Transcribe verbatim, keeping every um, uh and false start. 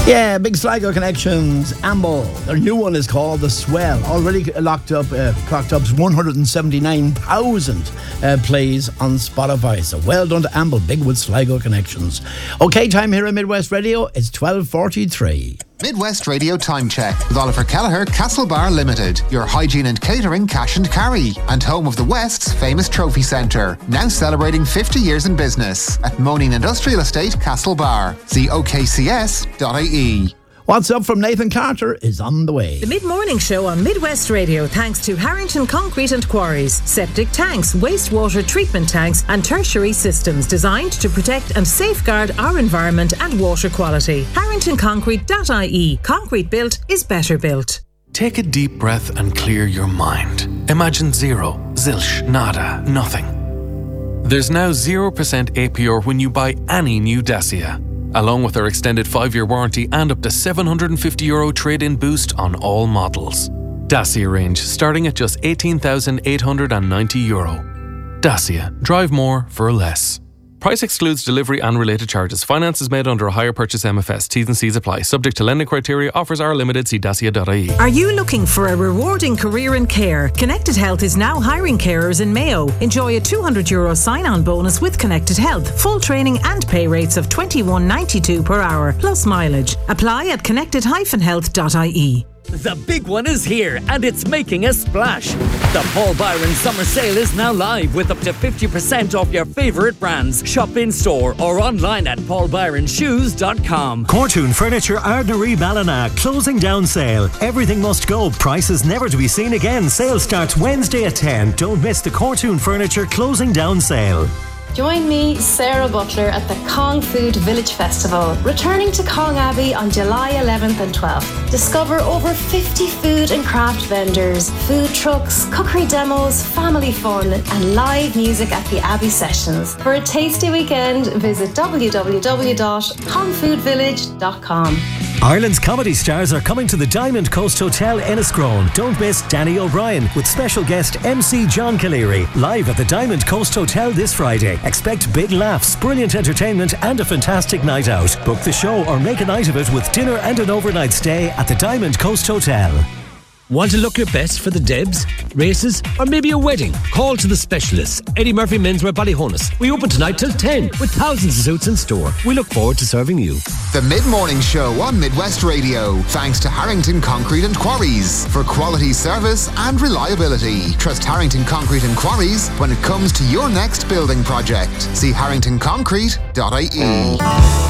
Yeah, big Sligo connections. Amble. Their new one is called The Swell. Already locked up, uh, clocked up one hundred seventy-nine thousand uh, plays on Spotify. So well done to Amble. Big with Sligo connections. Okay, time here at Midwest Radio. It's twelve forty-three. Midwest Radio Time Check with Oliver Kelleher, Castlebar Limited, your hygiene and catering cash and carry, and home of the West's famous trophy centre, now celebrating fifty years in business at Moaning Industrial Estate, Castlebar. See O K C S dot I E. What's Up from Nathan Carter is on the way. The mid-morning show on Midwest Radio thanks to Harrington Concrete and Quarries. Septic tanks, wastewater treatment tanks and tertiary systems designed to protect and safeguard our environment and water quality. harrington concrete dot I E. Concrete built is better built. Take a deep breath and clear your mind. Imagine zero, zilch, nada, nothing. There's now zero percent A P R when you buy any new Dacia, along with our extended five-year warranty and up to seven hundred fifty euro trade-in boost on all models. Dacia range starting at just eighteen thousand eight hundred ninety euro. Dacia. Drive more for less. Price excludes delivery and related charges. Finance is made under a hire purchase M F S. T's and C's apply. Subject to lending criteria. Offers are limited. See dacia dot I E. Are you looking for a rewarding career in care? Connected Health is now hiring carers in Mayo. Enjoy a two hundred euro sign-on bonus with Connected Health. Full training and pay rates of twenty-one ninety-two per hour, plus mileage. Apply at connected dash health dot I E. The big one is here, and it's making a splash. The Paul Byron Summer Sale is now live with up to fifty percent off your favourite brands. Shop in store or online at paul byron shoes dot com. Cortoon Furniture Ardnary Ballina closing down sale. Everything must go. Prices never to be seen again. Sale starts Wednesday at ten. Don't miss the Cortoon Furniture closing down sale. Join me, Sarah Butler, at the Cong Food Village Festival, returning to Cong Abbey on July eleventh and twelfth. Discover over fifty food and craft vendors, food trucks, cookery demos, family fun, and live music at the Abbey Sessions. For a tasty weekend, visit w w w dot cong food village dot com. Ireland's comedy stars are coming to the Diamond Coast Hotel Enniscrone. Don't miss Danny O'Brien with special guest M C John Caleri, live at the Diamond Coast Hotel this Friday. Expect big laughs, brilliant entertainment and a fantastic night out. Book the show or make a night of it with dinner and an overnight stay at the Diamond Coast Hotel. Want to look your best for the Debs, races, or maybe a wedding? Call to the specialists. Eddie Murphy Menswear Ballyhonus. We open tonight till ten with thousands of suits in store. We look forward to serving you. The Mid-Morning Show on Midwest Radio. Thanks to Harrington Concrete and Quarries for quality service and reliability. Trust Harrington Concrete and Quarries when it comes to your next building project. See harrington concrete dot I E.